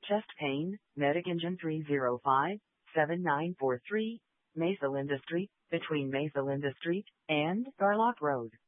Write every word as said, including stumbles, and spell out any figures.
Chest pain, Medic Engine three zero five, seven nine four three, Mesa Linda Street, between Mesa Linda Street and Garlock Road.